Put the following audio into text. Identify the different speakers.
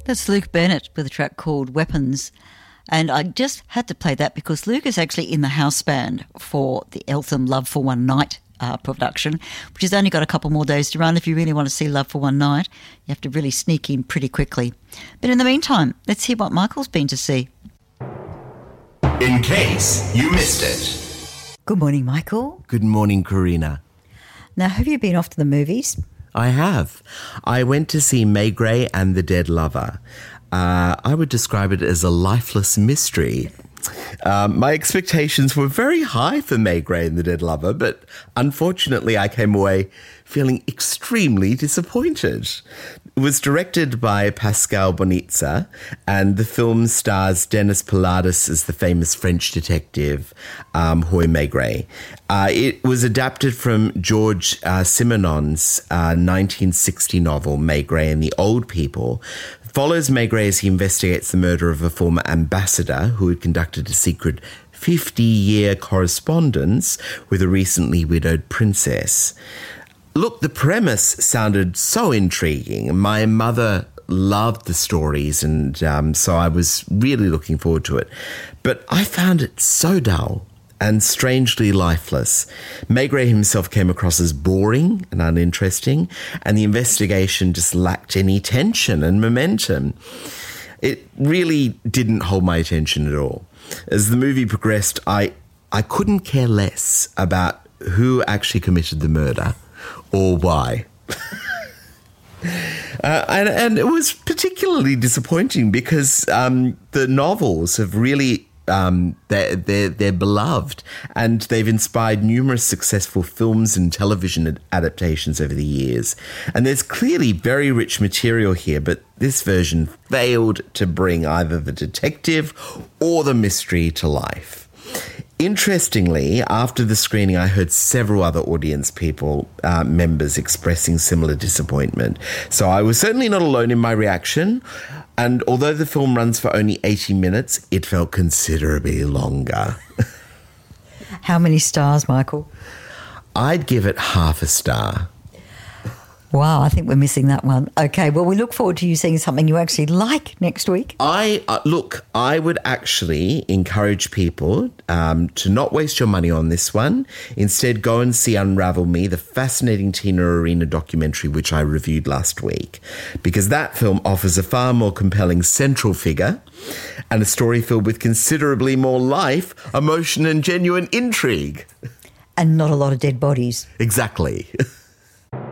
Speaker 1: That's Luke Bennett with a track called Weapons. And I just had to play that because Luke is actually in the house band for the Eltham Love for One Night production, which has only got a couple more days to run. If you really want to see Love for One Night, you have to really sneak in pretty quickly. But in the meantime, let's hear what Michael's been to see.
Speaker 2: In case you missed it.
Speaker 1: Good morning, Michael.
Speaker 3: Good morning, Karina.
Speaker 1: Now, have you been off to the movies?
Speaker 3: I have. I went to see Maigret and the Dead Lover. I would describe it as a lifeless mystery. My expectations were very high for Maigret and the Dead Lover, but unfortunately I came away feeling extremely disappointed. It was directed by Pascal Bonitza, and the film stars Denis Pauladis as the famous French detective Roy Maigret. It was adapted from George Simenon's 1960 novel Maigret and the Old People. Follows Maigret as he investigates the murder of a former ambassador who had conducted a secret 50-year correspondence with a recently widowed princess. Look, the premise sounded so intriguing. My mother loved the stories, and so I was really looking forward to it. But I found it so dull and strangely lifeless. Maigret himself came across as boring and uninteresting, and the investigation just lacked any tension and momentum. It really didn't hold my attention at all. As the movie progressed, I couldn't care less about who actually committed the murder or why. And it was particularly disappointing because the novels have really they're beloved, and they've inspired numerous successful films and television adaptations over the years. And there's clearly very rich material here, but this version failed to bring either the detective or the mystery to life. Interestingly, after the screening, I heard several other audience members expressing similar disappointment. So I was certainly not alone in my reaction. And although the film runs for only 80 minutes, it felt considerably longer.
Speaker 1: How many stars, Michael?
Speaker 3: I'd give it half a star.
Speaker 1: Wow, I think we're missing that one. Okay, well, we look forward to you seeing something you actually like next week.
Speaker 3: I would actually encourage people to not waste your money on this one. Instead, go and see Unravel Me, the fascinating Tina Arena documentary, which I reviewed last week, because that film offers a far more compelling central figure and a story filled with considerably more life, emotion and genuine intrigue.
Speaker 1: And not a lot of dead bodies.
Speaker 3: Exactly.